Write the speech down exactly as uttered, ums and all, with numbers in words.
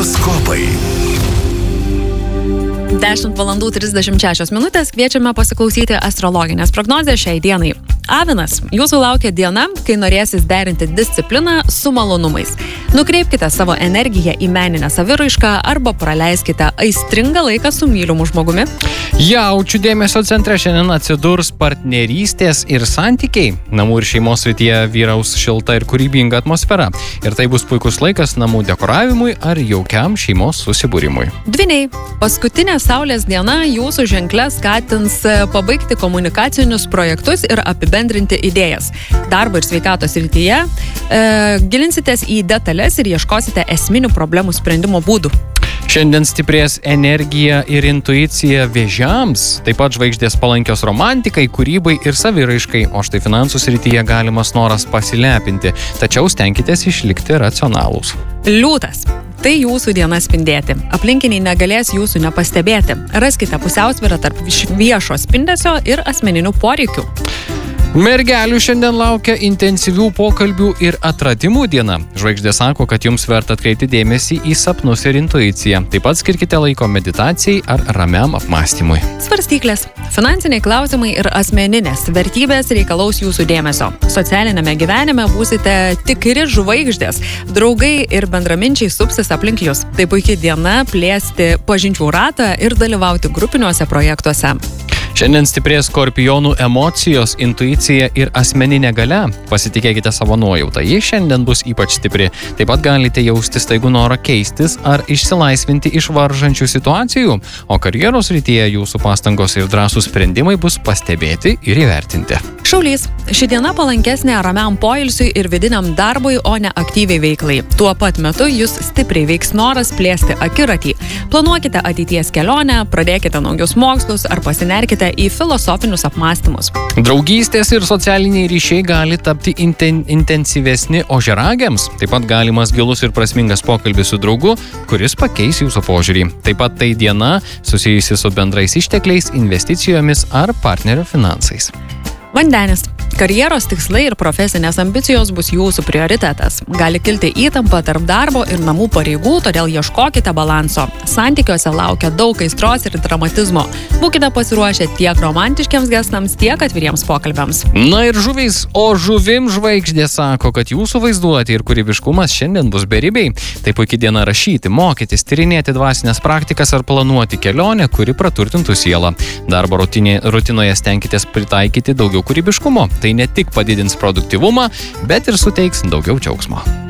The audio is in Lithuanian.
Horoskopai. dešimt valandų trisdešimt šešios minutės kviečiame pasiklausyti astrologinės prognozės šiai dienai. Avinas, jūsų laukia diena, kai norėsis derinti discipliną su malonumais. Nukreipkite savo energiją į meninę saviraišką arba praleiskite aistringą laiką su mylimu žmogumi. Jaučių dėmesio centre šiandien atsidurs partnerystės ir santykiai. Namų ir šeimos srityje vyraus šilta ir kūrybinga atmosfera. Ir tai bus puikus laikas namų dekoravimui ar jaukiam šeimos susibūrimui. Dvyniai, paskutinė Saulės diena jūsų ženkle skatins pabaigti komunikacinius projektus ir apibendrinti idėjas. Darbo ir sveikatos srityje e, gilinsitės į detalės ir ieškosite esminių problemų sprendimo būdų. Šiandien stiprės energija ir intuicija vėžiams, taip pat žvaigždės palankios romantikai, kūrybai ir saviraiškai, o štai finansų srityje galimas noras pasilepinti, tačiau stenkitės išlikti racionalūs. Liūtas. Tai jūsų diena spindėti. Aplinkiniai negalės jūsų nepastebėti. Raskite pusiausvyrą tarp viešo spindesio ir asmeninių poreikių. Mergelių šiandien laukia intensyvių pokalbių ir atradimų diena. Žvaigždė sako, kad jums verta atkreipti dėmesį į sapnus ir intuiciją. Taip pat skirkite laiko meditacijai ar ramiam apmąstymui. Svarstyklės. Finansiniai klausimai ir asmeninės vertybės reikalaus jūsų dėmesio. Socialinėme gyvenime būsite tikri žvaigždės. Draugai ir bendraminčiai supsis aplink jūs. Tai puikia diena plėsti pažinčių ratą ir dalyvauti grupiniuose projektuose. Šiandien stiprės skorpionų emocijos, intuicija ir asmeninė galia. Pasitikėkite savo nuojautą, ji šiandien bus ypač stipri. Taip pat galite jausti staigų norą keistis ar išsilaisvinti iš varžančių situacijų, o karjeros rytyje jūsų pastangos ir drąsūs sprendimai bus pastebėti ir įvertinti. Šaulys. Ši diena palankesnė ramiam poilsiui ir vidiniam darbui, o ne aktyviai veiklai. Tuo pat metu jūs stipriai veiks noras plėsti akiratį. Planuokite ateities kelionę, pradėkite naujus mokslus ar pasinerkite į filosofinius apmąstymus. Draugystės ir socialiniai ryšiai gali tapti inten, intensyvesni ožiaragiams. Taip pat galimas gilus ir prasmingas pokalbis su draugu, kuris pakeis jūsų požiūrį. Taip pat tai diena susijusi su bendrais ištekliais, investicijomis ar partnerio finansais. Vandenis. Karjeros tikslai ir profesinės ambicijos bus jūsų prioritetas. Gali kilti įtampa tarp darbo ir namų pareigų, todėl ieškokite balanso. Santykiuose laukia daug aistros ir dramatizmo. Būkite pasiruošę tiek romantiškiams gestams, tiek atviriems pokalbiams. Na ir žuviais, o žuvim žvaigždė sako, kad jūsų vaizduotė ir kūrybiškumas šiandien bus beribiai. Tai puikia diena rašyti, mokytis, tyrinėti dvasinės praktikas ar planuoti kelionę, kuri praturtintų sielą. Darbo rutinė, rutinoje stenkitės pritaikyti daugiau kūrybiškumo. Tai ne tik padidins produktyvumą, bet ir suteiks daugiau džiaugsmo.